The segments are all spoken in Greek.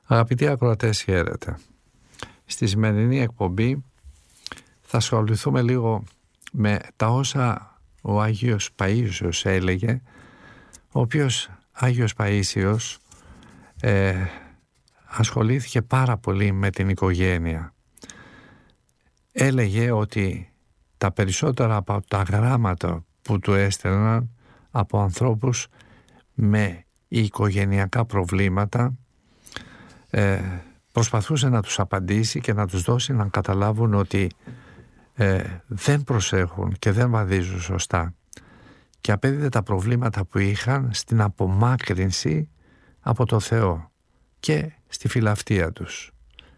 Αγαπητοί ακροατές, χαίρετε. Στη σημερινή εκπομπή θα ασχοληθούμε λίγο με τα όσα ο Άγιος Παΐσιος έλεγε, ο οποίος Άγιος Παΐσιος ασχολήθηκε πάρα πολύ με την οικογένεια. Έλεγε ότι τα περισσότερα από τα γράμματα που του έστελναν από ανθρώπους με οικογενειακά προβλήματα προσπαθούσε να τους απαντήσει και να τους δώσει να καταλάβουν ότι δεν προσέχουν και δεν βαδίζουν σωστά, και απέδιδε τα προβλήματα που είχαν στην απομάκρυνση από το Θεό και στη φιλαυτία τους.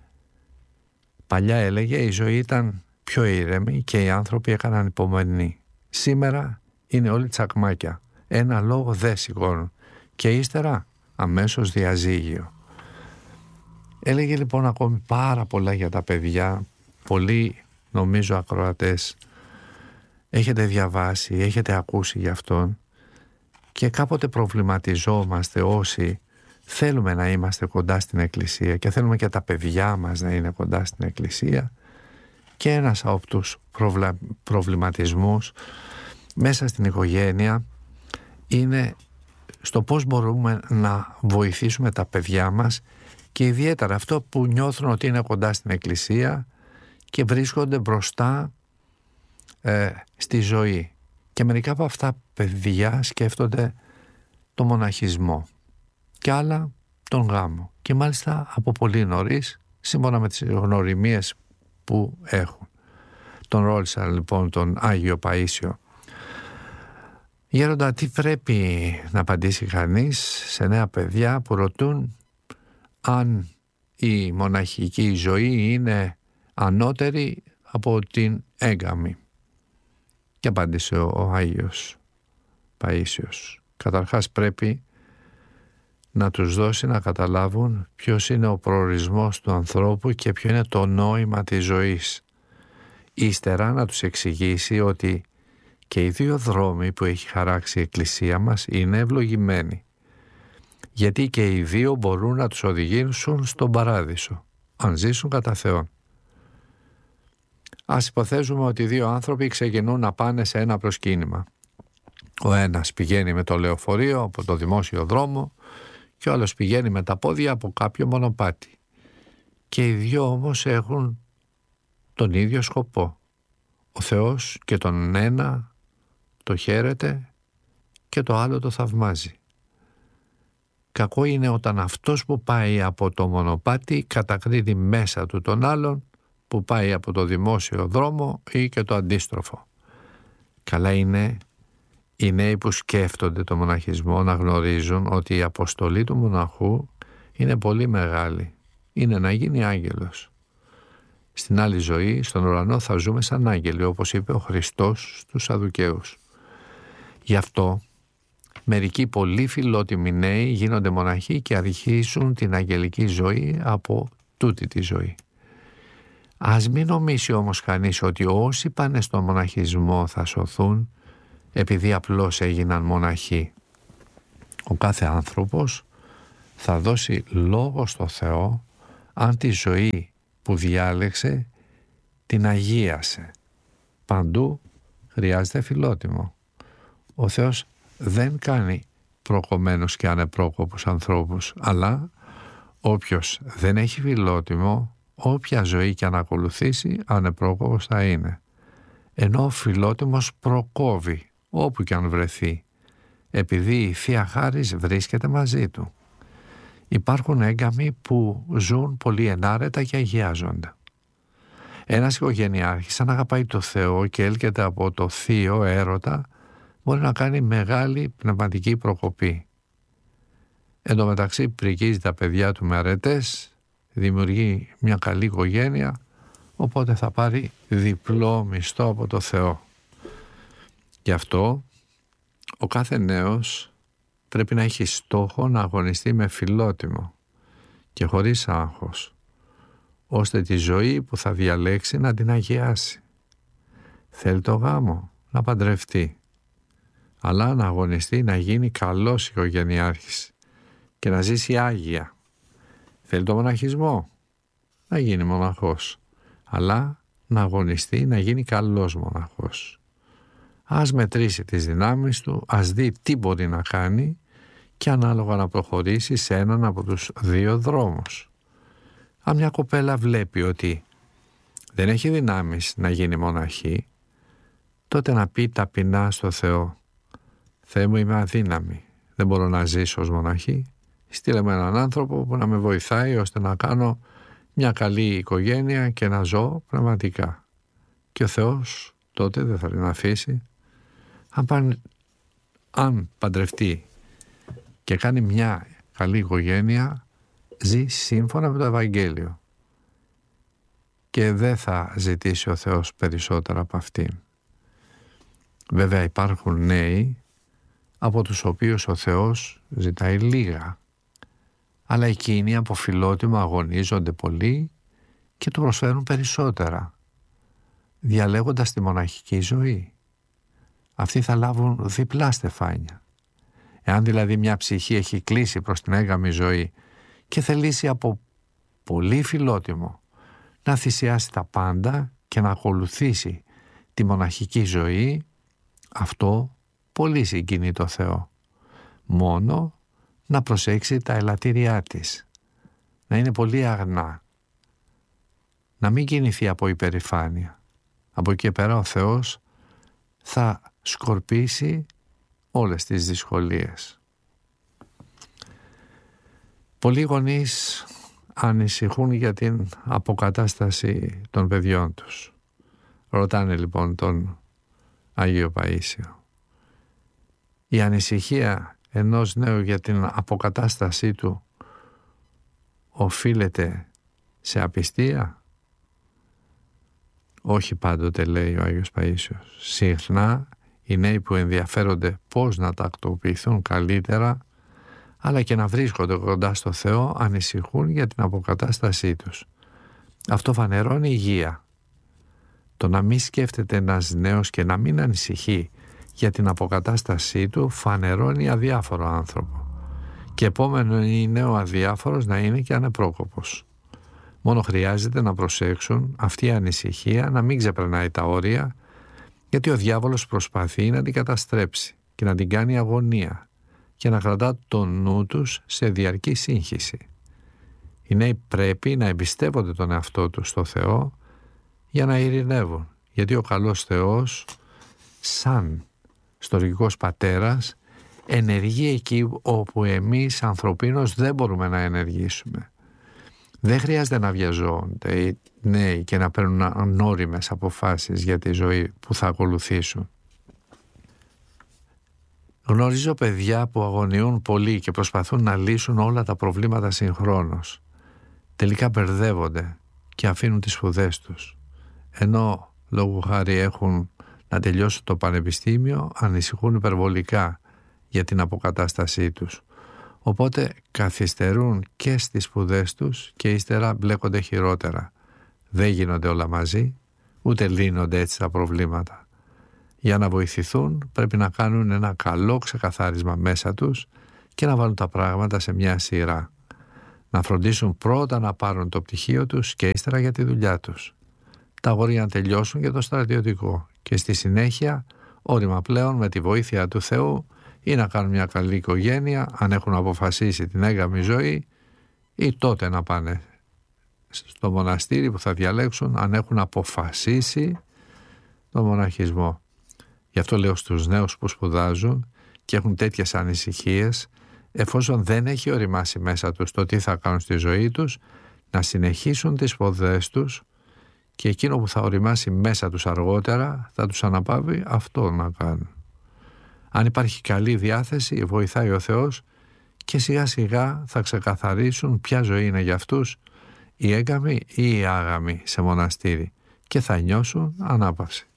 Παλιά, έλεγε, η ζωή ήταν πιο ήρεμη και οι άνθρωποι έκαναν υπομονή. Σήμερα είναι όλοι τσακμάκια, ένα λόγο δεν σηκώνουν και ύστερα αμέσως διαζύγιο. Έλεγε λοιπόν ακόμη πάρα πολλά για τα παιδιά. Πολλοί, νομίζω, ακροατές έχετε διαβάσει, έχετε ακούσει γι' αυτόν, και κάποτε προβληματιζόμαστε όσοι θέλουμε να είμαστε κοντά στην Εκκλησία και θέλουμε και τα παιδιά μας να είναι κοντά στην Εκκλησία, και ένας από τους προβληματισμούς μέσα στην οικογένεια είναι στο πώς μπορούμε να βοηθήσουμε τα παιδιά μας, και ιδιαίτερα αυτό που νιώθουν ότι είναι κοντά στην Εκκλησία και βρίσκονται μπροστά στη ζωή. Και μερικά από αυτά παιδιά σκέφτονται το μοναχισμό και άλλα τον γάμο, και μάλιστα από πολύ νωρίς, σύμφωνα με τις γνωριμίες που έχουν. Τον ρώτησα λοιπόν τον Άγιο Παΐσιο: γέροντα, τι πρέπει να απαντήσει κανείς σε νέα παιδιά που ρωτούν αν η μοναχική ζωή είναι ανώτερη από την έγκαμη? Και απάντησε ο Άγιος Παΐσιος: καταρχάς πρέπει να τους δώσει να καταλάβουν ποιος είναι ο προορισμός του ανθρώπου και ποιο είναι το νόημα της ζωής. Ύστερα να τους εξηγήσει ότι και οι δύο δρόμοι που έχει χαράξει η Εκκλησία μας είναι ευλογημένοι, γιατί και οι δύο μπορούν να τους οδηγήσουν στον παράδεισο, αν ζήσουν κατά Θεόν. Ας υποθέσουμε ότι δύο άνθρωποι ξεκινούν να πάνε σε ένα προσκύνημα. Ο ένας πηγαίνει με το λεωφορείο από το δημόσιο δρόμο και ο άλλος πηγαίνει με τα πόδια από κάποιο μονοπάτι. Και οι δύο όμως έχουν τον ίδιο σκοπό. Ο Θεός και τον ένα το χαίρεται και το άλλο το θαυμάζει. Κακό είναι όταν αυτός που πάει από το μονοπάτι κατακρίνει μέσα του τον άλλον που πάει από το δημόσιο δρόμο ή και το αντίστροφο. Καλά είναι οι νέοι που σκέφτονται το μοναχισμό να γνωρίζουν ότι η αποστολή του μοναχού είναι πολύ μεγάλη. Είναι να γίνει άγγελος. Στην άλλη ζωή, στον ουρανό, θα ζούμε σαν άγγελοι, όπως είπε ο Χριστός στους Σαδουκαίους. Γι' αυτό μερικοί πολύ φιλότιμοι νέοι γίνονται μοναχοί και αρχίζουν την αγγελική ζωή από τούτη τη ζωή. Ας μην νομίσει όμως κανείς ότι όσοι πάνε στον μοναχισμό θα σωθούν επειδή απλώς έγιναν μοναχοί. Ο κάθε άνθρωπος θα δώσει λόγο στο Θεό αν τη ζωή που διάλεξε την αγίασε. Παντού χρειάζεται φιλότιμο. Ο Θεός δεν κάνει προκομμένους και ανεπρόκοπους ανθρώπους, αλλά όποιος δεν έχει φιλότιμο, όποια ζωή και αν ακολουθήσει, ανεπρόκοπος θα είναι. Ενώ ο φιλότιμος προκόβει όπου και αν βρεθεί, επειδή η Θεία Χάρις βρίσκεται μαζί του. Υπάρχουν έγκαμοι που ζουν πολύ ενάρετα και αγιάζονται. Ένας οικογενειάρχης, αν αγαπάει το Θεό και έλκεται από το θείο έρωτα, μπορεί να κάνει μεγάλη πνευματική προκοπή. Εν τω μεταξύ πρικίζει τα παιδιά του με αρετές, δημιουργεί μια καλή οικογένεια, οπότε θα πάρει διπλό μισθό από το Θεό. Γι' αυτό ο κάθε νέος πρέπει να έχει στόχο να αγωνιστεί με φιλότιμο και χωρίς άγχος, ώστε τη ζωή που θα διαλέξει να την αγιάσει. Θέλει το γάμο, να παντρευτεί, αλλά να αγωνιστεί να γίνει καλός οικογενειάρχης και να ζήσει άγια. Θέλει το μοναχισμό, να γίνει μοναχός, αλλά να αγωνιστεί να γίνει καλός μοναχός. Ας μετρήσει τις δυνάμεις του, ας δει τι μπορεί να κάνει και ανάλογα να προχωρήσει σε έναν από τους δύο δρόμους. Αν μια κοπέλα βλέπει ότι δεν έχει δυνάμεις να γίνει μοναχή, τότε να πει ταπεινά στο Θεό: Θεέ μου, είμαι αδύναμη, δεν μπορώ να ζήσω ως μοναχή, στείλε με έναν άνθρωπο που να με βοηθάει ώστε να κάνω μια καλή οικογένεια και να ζω πραγματικά. Και ο Θεός τότε δεν θα την αφήσει. Αν παντρευτεί και κάνει μια καλή οικογένεια, ζει σύμφωνα με το Ευαγγέλιο και δεν θα ζητήσει ο Θεός περισσότερα από αυτήν. Βέβαια υπάρχουν νέοι από τους οποίους ο Θεός ζητάει λίγα, αλλά εκείνοι από φιλότιμο αγωνίζονται πολύ και του προσφέρουν περισσότερα, διαλέγοντας τη μοναχική ζωή. Αυτοί θα λάβουν διπλά στεφάνια. Εάν δηλαδή μια ψυχή έχει κλείσει προς την έγαμη ζωή και θελήσει από πολύ φιλότιμο να θυσιάσει τα πάντα και να ακολουθήσει τη μοναχική ζωή, αυτό πολύ συγκινεί το Θεό. Μόνο να προσέξει τα ελαττήριά της, να είναι πολύ αγνά, να μην κινηθεί από υπερηφάνεια. Από εκεί πέρα ο Θεός θα σκορπίσει όλες τις δυσκολίες. Πολλοί γονείς ανησυχούν για την αποκατάσταση των παιδιών τους. Ρωτάνε λοιπόν τον Άγιο Παΐσιο: η ανησυχία ενός νέου για την αποκατάστασή του οφείλεται σε απιστία? Όχι πάντοτε, λέει ο Άγιος Παΐσιος. Συχνά οι νέοι που ενδιαφέρονται πώς να τακτοποιηθούν καλύτερα, αλλά και να βρίσκονται κοντά στο Θεό, ανησυχούν για την αποκατάστασή τους. Αυτό φανερώνει υγεία. Το να μην σκέφτεται ένας νέος και να μην ανησυχεί για την αποκατάστασή του φανερώνει αδιάφορο άνθρωπο. Και επόμενο είναι ο αδιάφορος να είναι και ανεπρόκοπος. Μόνο χρειάζεται να προσέξουν αυτή η ανησυχία να μην ξεπερνάει τα όρια, γιατί ο διάβολος προσπαθεί να την καταστρέψει και να την κάνει αγωνία και να κρατά τον νου τους σε διαρκή σύγχυση. Οι νέοι πρέπει να εμπιστεύονται τον εαυτό τους στο Θεό για να ειρηνεύουν, γιατί ο καλός Θεός, σαν στοργικός πατέρας, ενεργεί εκεί όπου εμείς ανθρωπίνως δεν μπορούμε να ενεργήσουμε. Δεν χρειάζεται να βιαζόνται οι νέοι και να παίρνουν ανώριμες αποφάσεις για τη ζωή που θα ακολουθήσουν. Γνωρίζω παιδιά που αγωνιούν πολύ και προσπαθούν να λύσουν όλα τα προβλήματα συγχρόνως. Τελικά μπερδεύονται και αφήνουν τις σπουδές τους. Ενώ λόγου χάρη έχουν να τελειώσουν το πανεπιστήμιο, ανησυχούν υπερβολικά για την αποκατάστασή τους. Οπότε καθυστερούν και στις σπουδές τους και ύστερα μπλέκονται χειρότερα. Δεν γίνονται όλα μαζί, ούτε λύνονται έτσι τα προβλήματα. Για να βοηθηθούν πρέπει να κάνουν ένα καλό ξεκαθάρισμα μέσα τους και να βάλουν τα πράγματα σε μια σειρά. Να φροντίσουν πρώτα να πάρουν το πτυχίο τους και ύστερα για τη δουλειά τους. Τα αγόρια να τελειώσουν για το στρατιωτικό και στη συνέχεια όρημα πλέον με τη βοήθεια του Θεού ή να κάνουν μια καλή οικογένεια αν έχουν αποφασίσει την έγαμη ζωή, ή τότε να πάνε στο μοναστήρι που θα διαλέξουν αν έχουν αποφασίσει τον μοναχισμό. Γι' αυτό λέω στους νέους που σπουδάζουν και έχουν τέτοιες ανησυχίες, εφόσον δεν έχει οριμάσει μέσα τους το τι θα κάνουν στη ζωή τους, να συνεχίσουν τις σπουδές τους και εκείνο που θα οριμάσει μέσα τους αργότερα θα τους αναπαύει αυτό να κάνουν. Αν υπάρχει καλή διάθεση, βοηθάει ο Θεός και σιγά σιγά θα ξεκαθαρίσουν ποια ζωή είναι για αυτούς, η έγκαμη ή η άγαμη σε μοναστήρι, και θα νιώσουν ανάπαυση.